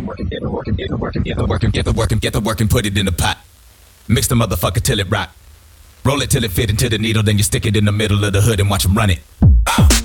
work and put it in the pot. Mix the motherfucker till it rock. Roll it till it fit into the needle, then you stick it in the middle of the hood and watch them run it.